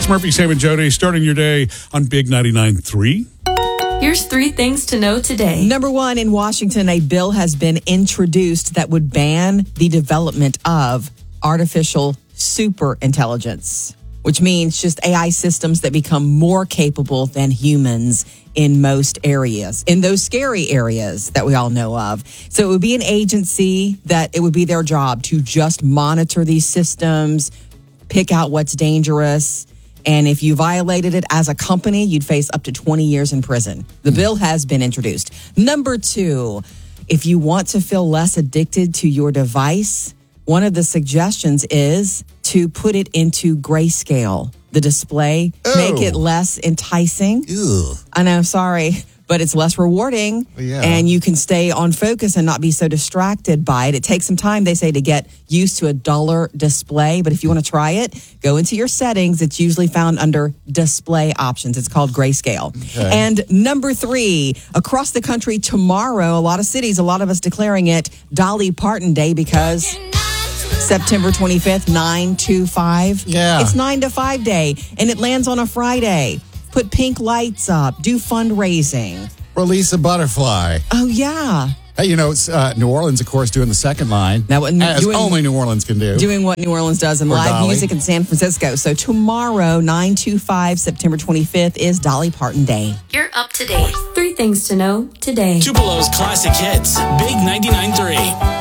It's Murphy, Sam, and Jody starting your day on Big 99.3. Here's 3 things to know today. Number 1, in Washington, a bill has been introduced that would ban the development of artificial superintelligence, which means just AI systems that become more capable than humans in most areas, in those scary areas that we all know of. So it would be an agency that it would be their job to just monitor these systems, pick out what's dangerous. And if you violated it as a company, you'd face up to 20 years in prison. The bill has been introduced. Number 2, if you want to feel less addicted to your device, one of the suggestions is to put it into grayscale, the display, make it less enticing. Ew. I know, sorry, but it's less rewarding. Yeah. And you can stay on focus and not be so distracted by it. It takes some time, they say, to get used to a duller display. But if you want to try it, go into your settings. It's usually found under display options. It's called grayscale. Okay. And number 3, across the country tomorrow, a lot of cities, a lot of us declaring it Dolly Parton Day because September 25th, 9-5. Yeah. It's 9-5 day, and it lands on a Friday. Put pink lights up, do fundraising. Release a butterfly. Oh, yeah. Hey, it's New Orleans, of course, doing the second line. Now, as only New Orleans can do. Doing what New Orleans does in live Dolly. music in San Francisco. So tomorrow, 9-5, September 25th, is Dolly Parton Day. You're up to date. 3 things to know today. Tupelo's classic hits. Big 99.3.